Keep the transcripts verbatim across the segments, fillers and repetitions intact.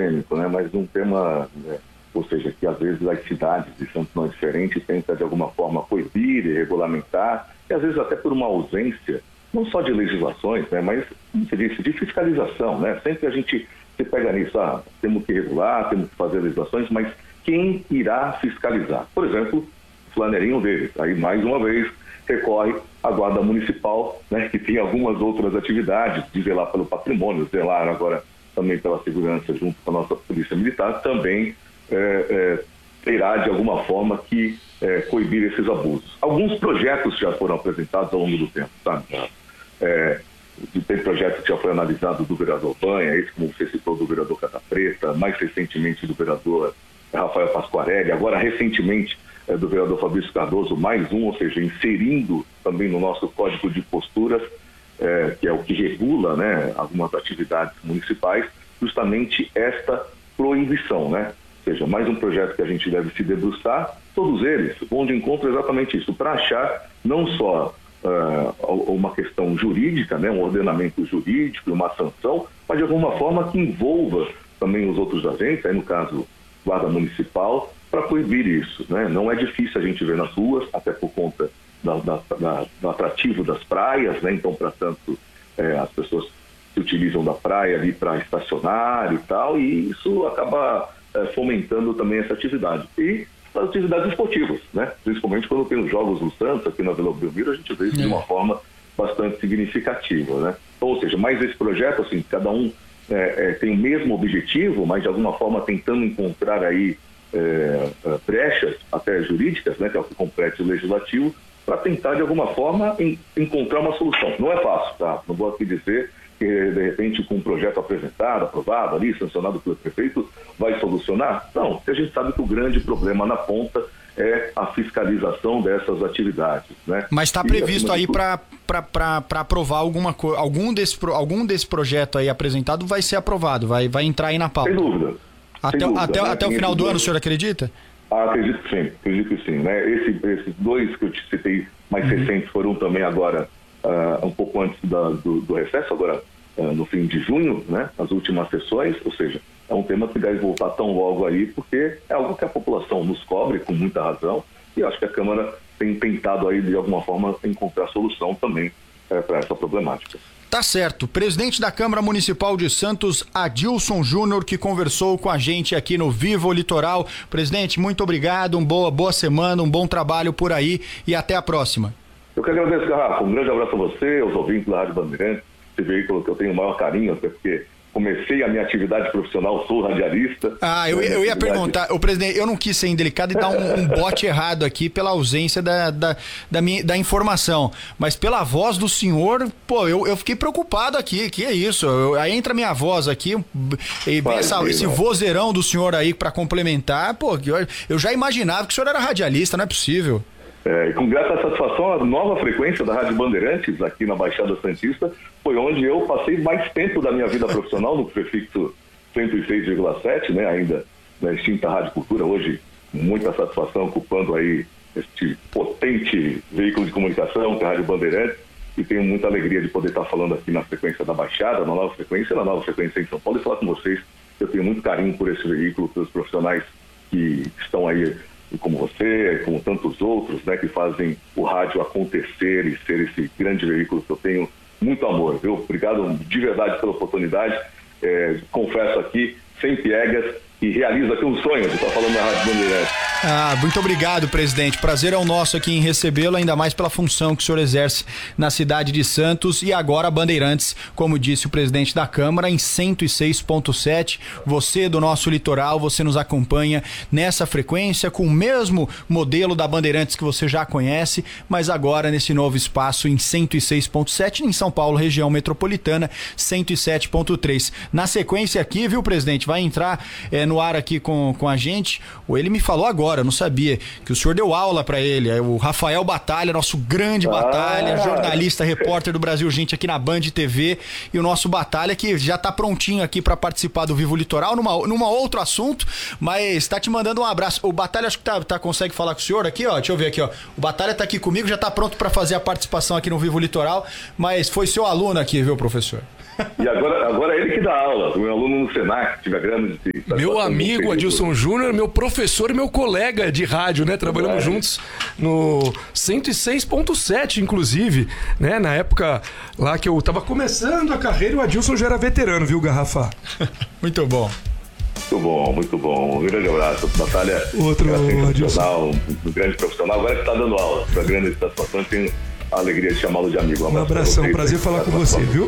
polêmico, né? Mas um tema, né? Ou seja, que às vezes as cidades de Santos não é diferente, tenta de alguma forma coibir e regulamentar, e às vezes até por uma ausência, não só de legislações, né? Mas, como você disse, de fiscalização, né? Sempre a gente se pega nisso, ah, temos que regular, temos que fazer legislações, mas quem irá fiscalizar? Por exemplo, o flaneirinho deles, aí mais uma vez recorre à Guarda Municipal, né, que tem algumas outras atividades, de zelar pelo patrimônio, zelar agora também pela segurança junto com a nossa Polícia Militar, também é, é, terá de alguma forma que é, coibir esses abusos. Alguns projetos já foram apresentados ao longo do tempo, sabe? É, tem projeto que já foi analisado do vereador Banha, esse como você citou do vereador Cata Preta, mais recentemente do vereador Rafael Pasquarelli, agora recentemente é, do vereador Fabrício Cardoso, mais um, ou seja, inserindo também no nosso Código de Posturas, é, que é o que regula, né, algumas atividades municipais, justamente esta proibição, né? Ou seja, mais um projeto que a gente deve se debruçar, todos eles vão de encontro exatamente isso, para achar não só uh, uma questão jurídica, né, um ordenamento jurídico, uma sanção, mas de alguma forma que envolva também os outros agentes, aí no caso Guarda Municipal, para proibir isso, né? Não é difícil a gente ver nas ruas, até por conta da, da, da, do atrativo das praias, né? Então, portanto, é, as pessoas se utilizam da praia ali para estacionar e tal, e isso acaba é, fomentando também essa atividade. E as atividades esportivas, né? Principalmente quando tem os jogos no Santos, aqui na Vila Belmiro, a gente vê isso é. de uma forma bastante significativa, né? Ou seja, mais esse projeto, assim, cada um é, é, tem o mesmo objetivo, mas de alguma forma tentando encontrar aí é, é, brechas, até jurídicas, né? Que é o que compete o legislativo, para tentar de alguma forma em, encontrar uma solução. Não é fácil, tá? Não vou aqui dizer que de repente com um projeto apresentado, aprovado ali, sancionado pelo prefeito, vai solucionar? Não, porque a gente sabe que o grande problema na ponta é a fiscalização dessas atividades, né? Mas está previsto aí para para aprovar alguma coisa, algum desse, algum desse projeto aí apresentado vai ser aprovado, vai, vai entrar aí na pauta? Sem dúvida. Até, Sem dúvida, até, né? até o final do ano, o senhor acredita? Ah, acredito que sim, acredito que sim, né? Esse, esses dois que eu te citei mais uhum. recentes foram também agora, uh, um pouco antes da, do, do recesso, agora uh, no fim de junho, né? As últimas sessões, ou seja, é um tema que deve voltar tão logo aí, porque é algo que a população nos cobre com muita razão, e acho que a Câmara tem tentado aí, de alguma forma, encontrar solução também uh, para essa problemática. Tá certo. Presidente da Câmara Municipal de Santos, Adilson Júnior, que conversou com a gente aqui no Viva o Litoral. Presidente, muito obrigado, uma boa, boa semana, um bom trabalho por aí e até a próxima. Eu que agradeço, Garrafa. Um grande abraço a você, aos ouvintes da Rádio Bandeirantes, esse veículo que eu tenho o maior carinho, até porque comecei a minha atividade profissional, sou radialista. Ah, eu, eu ia perguntar, o presidente, eu não quis ser indelicado e dar um, um bote errado aqui pela ausência da, da, da, minha, da informação, mas pela voz do senhor, pô, eu, eu fiquei preocupado aqui, que é isso, eu, aí entra minha voz aqui, e Vai, essa, esse vozeirão do senhor aí para complementar, pô, eu, eu já imaginava que o senhor era radialista, não é possível. É, e com grata satisfação, a nova frequência da Rádio Bandeirantes, aqui na Baixada Santista, foi onde eu passei mais tempo da minha vida profissional, no prefixo cento e seis vírgula sete, né, ainda na extinta Rádio Cultura, hoje muita satisfação ocupando aí este potente veículo de comunicação, que é a Rádio Bandeirantes, e tenho muita alegria de poder estar falando aqui na frequência da Baixada, na nova frequência, na nova frequência em São Paulo, e falar com vocês. Eu tenho muito carinho por esse veículo, pelos profissionais que estão aí, como você, como tantos outros, né, que fazem o rádio acontecer e ser esse grande veículo que eu tenho muito amor, viu? Obrigado de verdade pela oportunidade, é, confesso aqui, sem piegas, e realizo aqui um sonho de estar falando na Rádio Bandeirantes. Ah, muito obrigado, presidente. Prazer é o nosso aqui em recebê-lo, ainda mais pela função que o senhor exerce na cidade de Santos e agora a Bandeirantes, como disse o presidente da Câmara, em cento e seis ponto sete. Você do nosso litoral, você nos acompanha nessa frequência com o mesmo modelo da Bandeirantes que você já conhece, mas agora nesse novo espaço em cento e seis ponto sete, em São Paulo, região metropolitana, cento e sete ponto três. Na sequência aqui, viu, presidente, vai entrar é, no ar aqui com, com a gente, ou ele me falou agora, eu não sabia, que o senhor deu aula para ele, é o Rafael Batalha, nosso grande Batalha, ah. jornalista, repórter do Brasil Gente aqui na Band T V, e o nosso Batalha que já tá prontinho aqui para participar do Vivo Litoral, numa, numa outro assunto, mas tá te mandando um abraço. O Batalha acho que tá, tá, consegue falar com o senhor aqui, ó, deixa eu ver aqui, ó, o Batalha tá aqui comigo, já tá pronto para fazer a participação aqui no Vivo Litoral, mas foi seu aluno aqui, viu, professor? E agora, agora é ele que dá aula, o meu aluno no Senac, tive a grande... Meu amigo Adilson Júnior, meu professor e meu colega de rádio, né? Trabalhamos é. juntos no cento e seis ponto sete, inclusive, né? Na época lá que eu tava começando a carreira, o Adilson já era veterano, viu, Garrafa? Muito bom. Muito bom, muito bom. Um grande abraço. Batalha Outro profissional, um, um grande profissional. Agora que está dando aula para grandes estações, tenho a alegria de chamá-lo de amigo. Um, um abração, vocês, prazer falar com você, viu?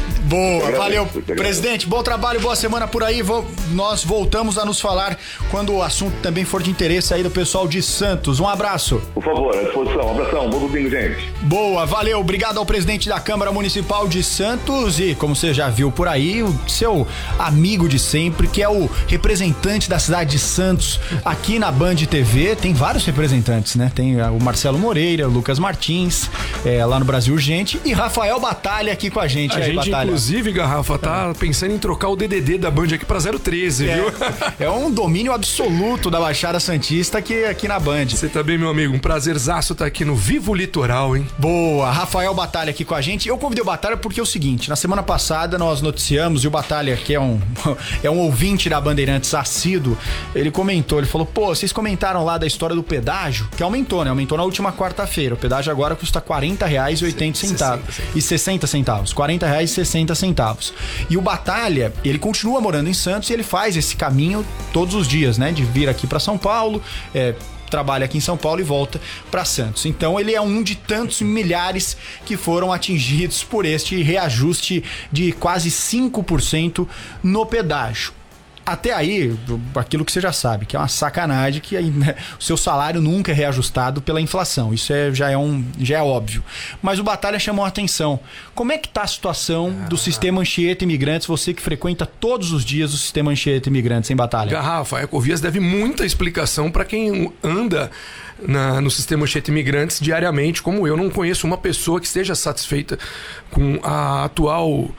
Boa, valeu. Presidente, bom trabalho, boa semana por aí. Nós voltamos a nos falar quando o assunto também for de interesse aí do pessoal de Santos. Um abraço. Por favor, à disposição. Um abração, bom domingo, gente. Boa, valeu. Obrigado ao presidente da Câmara Municipal de Santos e, como você já viu por aí, o seu amigo de sempre, que é o representante da cidade de Santos aqui na Band T V. Tem vários representantes, né? Tem o Marcelo Moreira, o Lucas Martins, é, lá no Brasil Urgente, e Rafael Batalha aqui com a gente. A aí, gente, Batalha. Inclusive, Garrafa, tá pensando em trocar o D D D da Band aqui pra zero treze, é, viu? É um domínio absoluto da Baixada Santista aqui, aqui na Band. Você tá bem, meu amigo? Um prazerzaço tá aqui no Vivo Litoral, hein? Boa, Rafael Batalha aqui com a gente. Eu convidei o Batalha porque é o seguinte, na semana passada nós noticiamos, e o Batalha, que é um, é um ouvinte da Bandeirantes assíduo, ele comentou, ele falou, pô, vocês comentaram lá da história do pedágio, que aumentou, né? Aumentou na última quarta-feira. O pedágio agora custa quarenta reais e oitenta centavos. E sessenta centavos. quarenta reais e sessenta centavos. E o Batalha, ele continua morando em Santos e ele faz esse caminho todos os dias, né? De vir aqui para São Paulo, é, trabalha aqui em São Paulo e volta para Santos. Então ele é um de tantos milhares que foram atingidos por este reajuste de quase cinco por cento no pedágio. Até aí, aquilo que você já sabe, que é uma sacanagem, que né, o seu salário nunca é reajustado pela inflação. Isso é, já, é um, já é óbvio. Mas o Batalha chamou a atenção. Como é que está a situação do sistema Anchieta Imigrantes, você que frequenta todos os dias o sistema Anchieta Imigrantes, em Batalha? Garrafa, a Ecovias deve muita explicação para quem anda na, no sistema Anchieta Imigrantes diariamente, como eu. Não conheço uma pessoa que esteja satisfeita com a atual...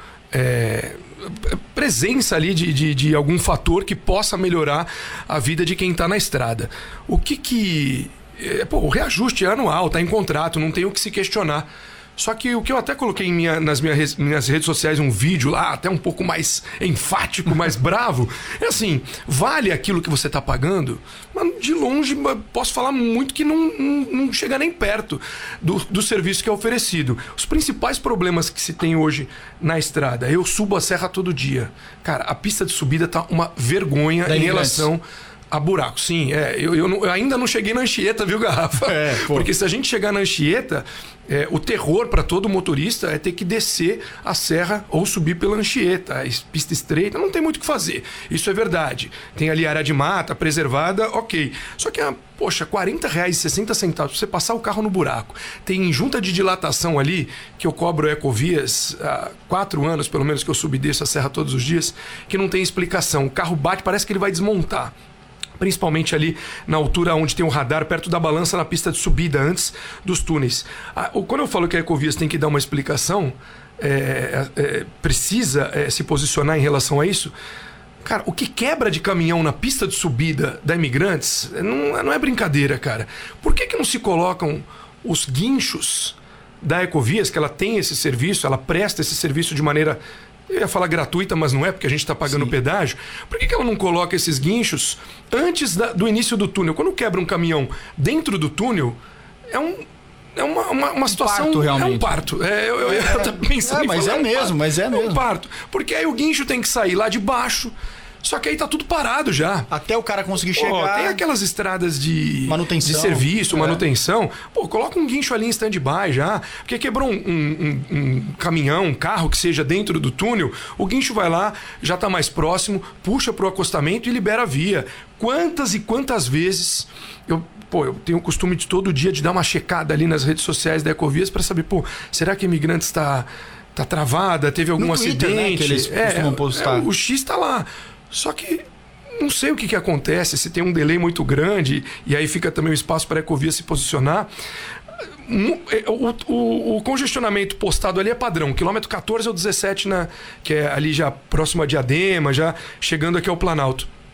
É, presença ali de, de, de algum fator que possa melhorar a vida de quem está na estrada. O que que... É, pô, o reajuste é anual, está em contrato, não tem o que se questionar. Só que o que eu até coloquei em minha, nas minhas, minhas redes sociais, um vídeo lá, até um pouco mais enfático, mais bravo, é assim, vale aquilo que você está pagando? Mas de longe, posso falar muito que não, não, não chega nem perto do, do serviço que é oferecido. Os principais problemas que se tem hoje na estrada, eu subo a serra todo dia. Cara, a pista de subida tá uma vergonha em relação... a buraco, sim. É, eu, eu, não, eu ainda não cheguei na Anchieta, viu, Garrafa? É, porque se a gente chegar na Anchieta, é, o terror para todo motorista é ter que descer a serra ou subir pela Anchieta. A pista estreita, não tem muito o que fazer. Isso é verdade. Tem ali área de mata preservada, ok. Só que, poxa, quarenta reais e sessenta centavos pra você passar o carro no buraco. Tem junta de dilatação ali, que eu cobro Ecovias há quatro anos, pelo menos, que eu subo e desço a serra todos os dias, que não tem explicação. O carro bate, parece que ele vai desmontar. Principalmente ali na altura onde tem um radar, perto da balança na pista de subida, antes dos túneis. Ah, quando eu falo que a Ecovias tem que dar uma explicação, é, é, precisa é, se posicionar em relação a isso, cara, o que quebra de caminhão na pista de subida da Imigrantes não, não é brincadeira, cara. Por que que não se colocam os guinchos da Ecovias, que ela tem esse serviço, ela presta esse serviço de maneira... Eu ia falar gratuita, mas não é, porque a gente está pagando Sim. pedágio. Por que que ela não coloca esses guinchos antes da, do início do túnel? Quando quebra um caminhão dentro do túnel, é um... É uma, uma, uma situação... Um parto, realmente. É um parto. É, eu, eu, eu tô pensando é, em mas falar, é mesmo, parto. mas é, é mesmo. um parto. Porque aí o guincho tem que sair lá de baixo. Só que aí tá tudo parado já. Até o cara conseguir Pô, chegar... tem aquelas estradas de... Manutenção. De serviço, é. manutenção. Pô, coloca um guincho ali em stand-by já. Porque quebrou um, um, um, um caminhão, um carro que seja dentro do túnel, o guincho vai lá, já tá mais próximo, puxa pro acostamento e libera a via. Quantas e quantas vezes... Eu, pô, eu tenho o costume de todo dia de dar uma checada ali nas redes sociais da Ecovias para saber, pô, será que a Imigrantes está tá travada? Teve algum no acidente? Twitter, né, que eles é, costumam postar. É, o X tá lá. Só que não sei o que, que acontece, se tem um delay muito grande, e aí fica também o espaço para a Ecovia se posicionar. O, o, o congestionamento postado ali é padrão, quilômetro quatorze ou dezessete, na, que é ali já próximo a Diadema, já chegando aqui ao Planalto.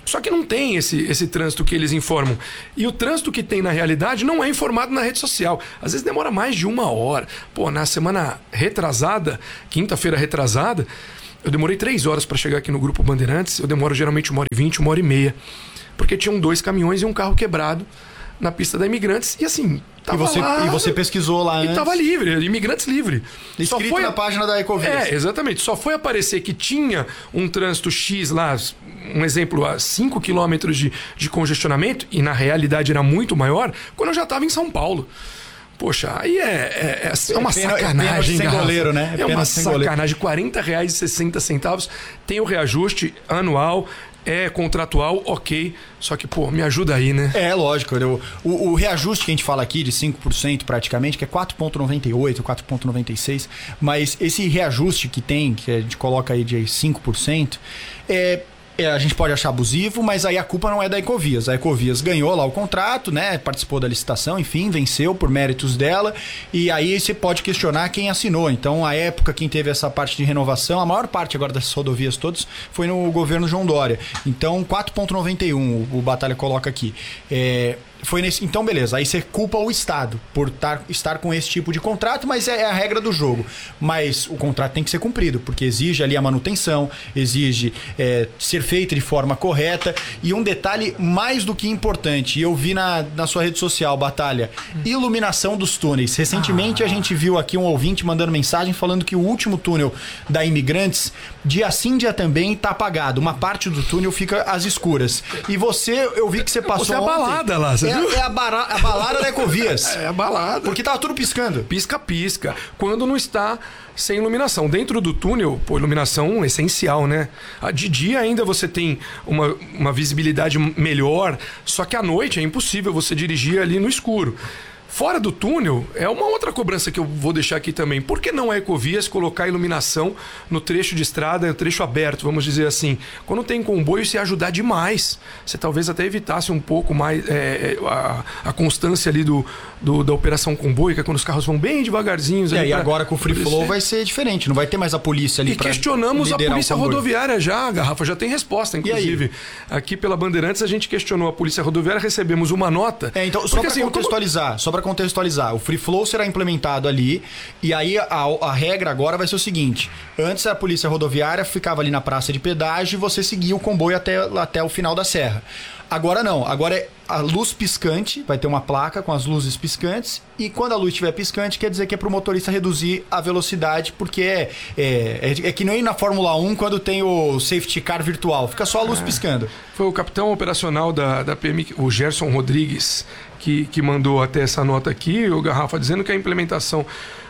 Só que não tem esse, esse trânsito que eles informam. E o trânsito que tem na realidade não é informado na rede social. Às vezes demora mais de uma hora. Pô, na semana retrasada, quinta-feira retrasada, eu demorei três horas para chegar aqui no Grupo Bandeirantes. Eu demoro geralmente uma hora e vinte, uma hora e meia. Porque tinham dois caminhões e um carro quebrado na pista da Imigrantes. E assim, tava e você, lá... E você pesquisou lá E antes? tava livre, Imigrantes livre. Escrito Só foi na página da Ecovias. É, exatamente. Só foi aparecer que tinha um trânsito X lá, um exemplo, a cinco quilômetros de, de congestionamento, e na realidade era muito maior, quando eu já estava em São Paulo. Poxa, aí é, é, é, é uma pena, sacanagem, é sem goleiro, né? É, é uma sem sacanagem. Goleiro. quarenta reais e sessenta centavos. Tem o reajuste anual, é contratual, ok. Só que, pô, me ajuda aí, né? É, lógico. Eu, o, o reajuste que a gente fala aqui de cinco por cento praticamente, que é quatro vírgula noventa e oito, quatro vírgula noventa e seis, mas esse reajuste que tem, que a gente coloca aí de cinco por cento, é... É, a gente pode achar abusivo, mas aí a culpa não é da Ecovias. A Ecovias ganhou lá o contrato, né? Participou da licitação, enfim, venceu por méritos dela. E aí você pode questionar quem assinou. Então, a época, quem teve essa parte de renovação, a maior parte agora dessas rodovias todas, foi no governo João Dória. Então, quatro vírgula noventa e um, o, o Batalha coloca aqui. É... Foi nesse... Então, beleza. Aí você culpa o Estado por tar... estar com esse tipo de contrato, mas é a regra do jogo. Mas o contrato tem que ser cumprido, porque exige ali a manutenção, exige é, ser feito de forma correta. E um detalhe mais do que importante, eu vi na, na sua rede social, Batalha, iluminação dos túneis. Recentemente ah. a gente viu aqui um ouvinte mandando mensagem falando que o último túnel da Imigrantes, dia sim, dia também, tá apagado. Uma parte do túnel fica às escuras. E você, eu vi que você passou você é balada lá, você É, é a, bara, a balada da Ecovias. É a balada. Porque tava tudo piscando. Pisca-pisca. Quando não está sem iluminação. Dentro do túnel, pô, iluminação essencial, né? De dia ainda você tem uma, uma visibilidade melhor, só que à noite é impossível você dirigir ali no escuro. Fora do túnel, é uma outra cobrança que eu vou deixar aqui também. Por que não a Ecovias colocar iluminação no trecho de estrada, no trecho aberto, vamos dizer assim? Quando tem comboio, isso ia ajudar demais. Você talvez até evitasse um pouco mais é, a, a constância ali do, do, da operação comboio, que é quando os carros vão bem devagarzinhos. E aí pra, agora com o Free Flow vai ser diferente, não vai ter mais a polícia ali. E questionamos a polícia rodoviária já, a Garrafa já tem resposta, inclusive. Aqui pela Bandeirantes a gente questionou a polícia rodoviária, recebemos uma nota. É, então, só para assim, contextualizar, como... só para contextualizar, o Free Flow será implementado ali e aí a, a regra agora vai ser o seguinte: antes a polícia rodoviária ficava ali na praça de pedágio e você seguia o comboio até, até o final da serra. Agora não, agora é a luz piscante, vai ter uma placa com as luzes piscantes e quando a luz estiver piscante quer dizer que é para o motorista reduzir a velocidade, porque é, é, é, é que nem na Fórmula um quando tem o safety car virtual, fica só a luz é. piscando. Foi o capitão operacional da, da P M, o Gerson Rodrigues, que, que mandou até essa nota aqui, o Garrafa, dizendo que a implementação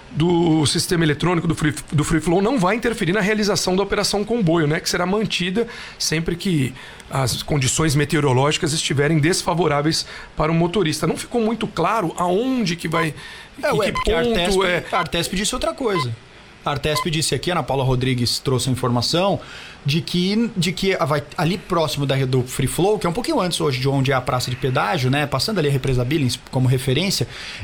do sistema eletrônico do Free, do Free Flow não vai interferir na realização da operação comboio, né? Que será mantida sempre que as condições meteorológicas estiverem desfavoráveis para o motorista. Não ficou muito claro aonde que vai... É, ué, que porque ponto a Artesp, é... a Artesp disse outra coisa. A Artesp disse aqui, a Ana Paula Rodrigues trouxe a informação de que, de que vai, ali próximo da, do Free Flow, que é um pouquinho antes hoje de onde é a praça de pedágio, né, passando ali a represa Billings como referência,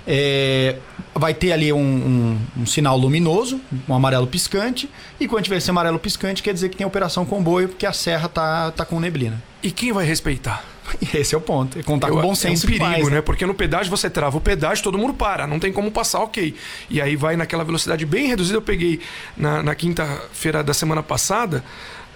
é, vai ter ali um, um, um sinal luminoso, um amarelo piscante, e quando tiver esse amarelo piscante quer dizer que tem operação comboio, porque a serra tá, tá com neblina. E quem vai respeitar? Esse é o ponto, é contar Eu, com bom senso. É um perigo, demais, né? né? Porque no pedágio você trava o pedágio, todo mundo para, não tem como passar, ok. E aí vai naquela velocidade bem reduzida. Eu peguei na, na quinta-feira da semana passada,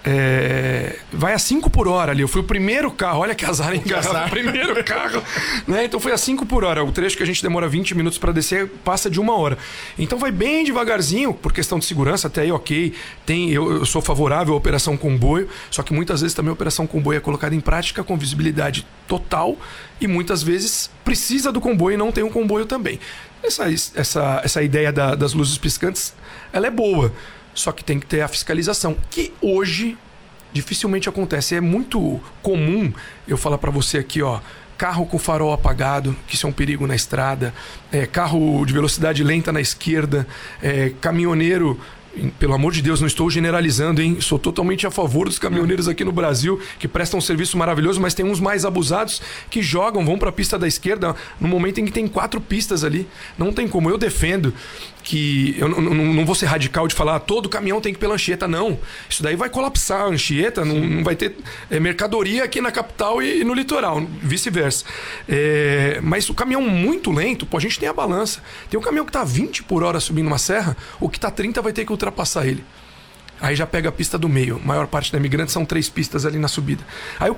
é, vai a cinco por hora ali. Eu fui o primeiro carro, olha que azar, hein, cara? O primeiro carro, né? Então foi a cinco por hora. O trecho que a gente demora vinte minutos para descer passa de uma hora. Então vai bem devagarzinho, por questão de segurança, até aí, ok. Tem, eu, eu sou favorável à operação comboio, só que muitas vezes também a operação comboio é colocada em prática com visibilidade total e muitas vezes precisa do comboio e não tem um comboio também. Essa, essa, essa ideia da, das luzes piscantes, ela é boa. Só que tem que ter a fiscalização, que hoje dificilmente acontece. É muito comum eu falar para você aqui, ó, carro com farol apagado, que isso é um perigo na estrada, é, carro de velocidade lenta na esquerda, é, caminhoneiro pelo amor de Deus, não estou generalizando, hein? Sou totalmente a favor dos caminhoneiros aqui no Brasil, que prestam um serviço maravilhoso, mas tem uns mais abusados que jogam, vão para a pista da esquerda no momento em que tem quatro pistas ali. Não tem como. Eu defendo que... Eu não, não, não vou ser radical de falar, ah, todo caminhão tem que ir pela Anchieta. Não. Isso daí vai colapsar a Anchieta, não, não vai ter é, mercadoria aqui na capital e, e no litoral, vice-versa. É, mas o caminhão muito lento, pô, a gente tem a balança. Tem um caminhão que está vinte por hora subindo uma serra, o que está trinta vai ter que ultrapassar ele. Aí já pega a pista do meio. A maior parte da Imigrantes são três pistas ali na subida. Aí o